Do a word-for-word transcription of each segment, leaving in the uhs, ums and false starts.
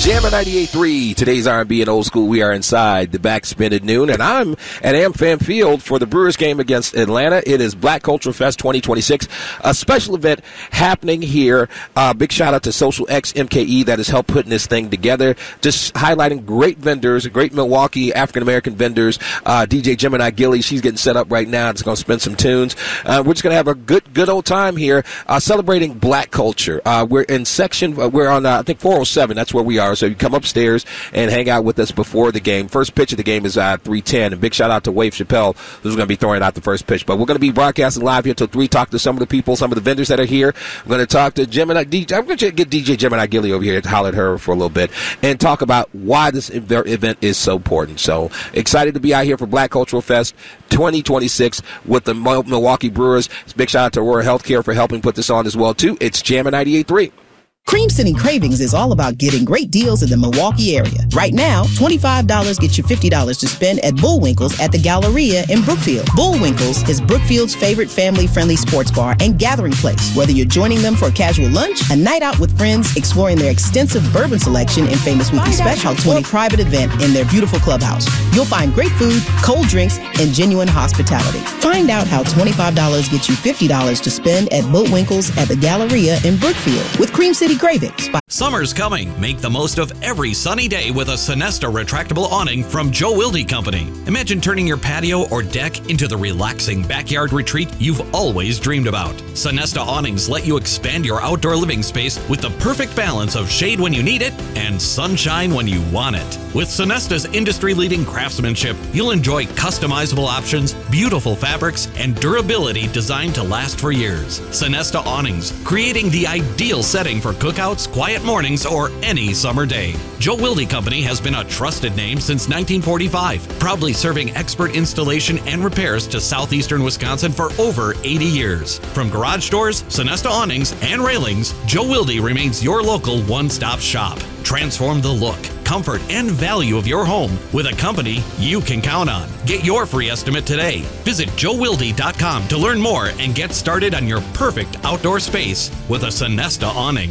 Jammin' ninety-eight point three, today's R and B and old school. We are inside the Backspin at noon, and I'm at AmFam Field for the Brewers game against Atlanta. It is Black Culture Fest twenty twenty-six, a special event happening here. Uh, big shout out to Social X M K E that has helped putting this thing together, just highlighting great vendors, great Milwaukee African-American vendors. Uh, D J Gemini Gilly, she's getting set up right now. It's going to spin some tunes. Uh, we're just going to have a good good old time here uh, celebrating Black culture. Uh, we're in section, uh, we're on, uh, I think, four oh seven. That's where we are. So you come upstairs and hang out with us before the game. First pitch of the game is uh, three ten. And big shout out to Wave Chappelle, who's going to be throwing out the first pitch. But we're going to be broadcasting live here until three. Talk to some of the people, some of the vendors that are here. I'm going to talk to Gemini. D J, I'm going to get D J Gemini Gilly over here to holler at her for a little bit and talk about why this event is so important. So excited to be out here for Black Cultural Fest twenty twenty-six with the Milwaukee Brewers. Big shout out to Aurora Healthcare for helping put this on as well, too. It's Jammin' ninety-eight point three. Cream City Cravings is all about getting great deals in the Milwaukee area. Right now, twenty-five dollars gets you fifty dollars to spend at Bullwinkle's at the Galleria in Brookfield. Bullwinkle's is Brookfield's favorite family-friendly sports bar and gathering place. Whether you're joining them for a casual lunch, a night out with friends, exploring their extensive bourbon selection and Famous Weekly Special twenty private event in their beautiful clubhouse, you'll find great food, cold drinks, and genuine hospitality. Find out how twenty-five dollars gets you fifty dollars to spend at Bullwinkle's at the Galleria in Brookfield with Cream City Cravings. Summer's coming. Make the most of every sunny day with a Sonesta retractable awning from Joe Wilde Company. Imagine turning your patio or deck into the relaxing backyard retreat you've always dreamed about. Sonesta awnings let you expand your outdoor living space with the perfect balance of shade when you need it and sunshine when you want it. With Sonesta's industry-leading craftsmanship, you'll enjoy customizable options, beautiful fabrics, and durability designed to last for years. Sonesta awnings, creating the ideal setting for cookouts, quiet mornings, or any summer day. Joe Wilde Company has been a trusted name since nineteen forty-five, proudly serving expert installation and repairs to southeastern Wisconsin for over eighty years. From garage doors, Sonesta awnings, and railings, Joe Wilde remains your local one-stop shop. Transform the look, comfort, and value of your home with a company you can count on. Get your free estimate today. Visit joe wilde dot com to learn more and get started on your perfect outdoor space with a Sonesta awning.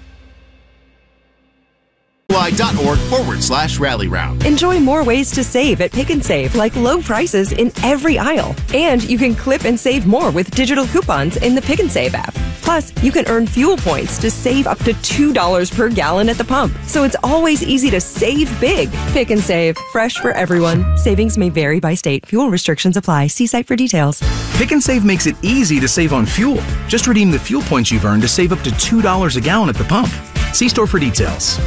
dot org forward slash rally round. Enjoy more ways to save at Pick and Save, like low prices in every aisle. And you can clip and save more with digital coupons in the Pick and Save app. Plus, you can earn fuel points to save up to two dollars per gallon at the pump. So it's always easy to save big. Pick and Save, fresh for everyone. Savings may vary by state. Fuel restrictions apply. See site for details. Pick and Save makes it easy to save on fuel. Just redeem the fuel points you've earned to save up to two dollars a gallon at the pump. See store for details.